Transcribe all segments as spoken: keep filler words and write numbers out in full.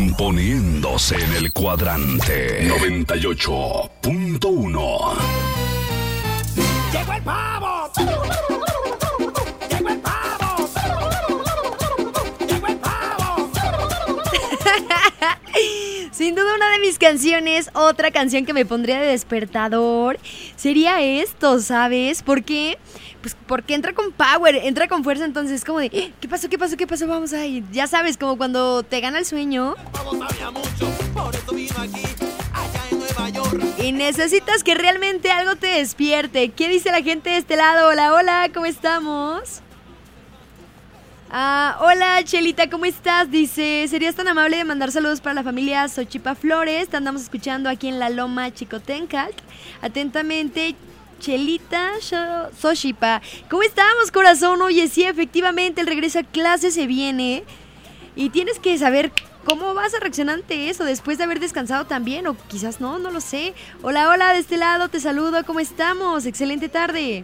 Poniéndose en el cuadrante noventa y ocho punto uno. ¡Llegó el pavo! ¡Llegó el pavo! ¡Llegó el pavo! Sin duda una de mis canciones, otra canción que me pondría de despertador, sería esto, ¿sabes? ¿Por qué? Pues porque entra con power, entra con fuerza, entonces como de, ¿qué pasó, qué pasó, qué pasó? Vamos a ir. Ya sabes, como cuando te gana el sueño. Y necesitas que realmente algo te despierte. ¿Qué dice la gente de este lado? Hola, hola, ¿cómo estamos? Ah, hola Chelita, ¿cómo estás? Dice, ¿serías tan amable de mandar saludos para la familia Xochipa Flores? Te andamos escuchando aquí en la Loma Chicotencal. Atentamente, Chelita Xochipa. ¿Cómo estamos, corazón? Oye, sí, efectivamente, el regreso a clase se viene. Y tienes que saber cómo vas a reaccionar ante eso después de haber descansado también. O quizás no, no lo sé. Hola, hola, de este lado te saludo. ¿Cómo estamos? Excelente tarde.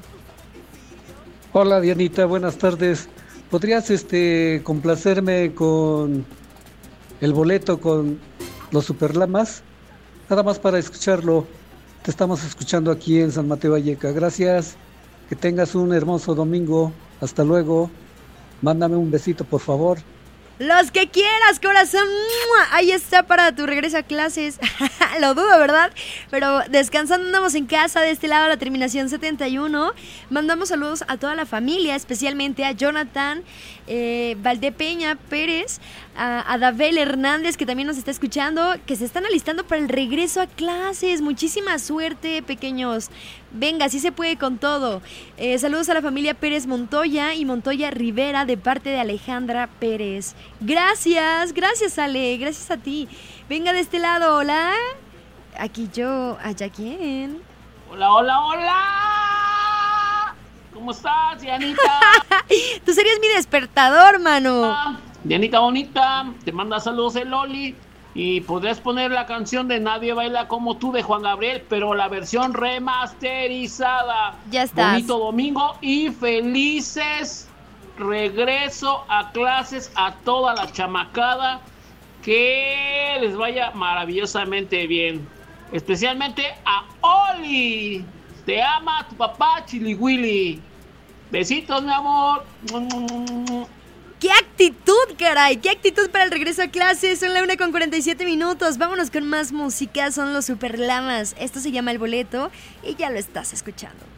Hola, Dianita, buenas tardes. ¿Podrías este complacerme con el boleto con los Superlamas? Nada más para escucharlo. Te estamos escuchando aquí en San Mateo Valleca. Gracias. Que tengas un hermoso domingo. Hasta luego. Mándame un besito, por favor. Los que quieras, corazón. Ahí está para tu regreso a clases. Lo dudo, ¿verdad? Pero descansando andamos en casa. De este lado la terminación setenta y uno. Mandamos saludos a toda la familia, especialmente a Jonathan eh, Valdepeña Pérez, a, a Dabel Hernández, que también nos está escuchando, que se están alistando para el regreso a clases. Muchísima suerte, pequeños. Venga, sí se puede con todo. Eh, saludos a la familia Pérez Montoya y Montoya Rivera de parte de Alejandra Pérez. Gracias, gracias Ale, gracias a ti. Venga de este lado, hola. Aquí yo, allá quién. Hola, hola, hola. ¿Cómo estás, Dianita? Tú serías mi despertador, mano. Ah, Dianita bonita, te manda saludos el Loli. Y podrías poner la canción de Nadie Baila Como Tú de Juan Gabriel, pero la versión remasterizada. Ya estás. Bonito domingo y felices regreso a clases a toda la chamacada. Que les vaya maravillosamente bien. Especialmente a Oli. Te ama tu papá Chiliwili. Besitos, mi amor. ¡Qué actitud, caray! ¡Qué actitud para el regreso a clases! Son la una con cuarenta y siete minutos. Vámonos con más música. Son los Superlamas. Esto se llama El Boleto y ya lo estás escuchando.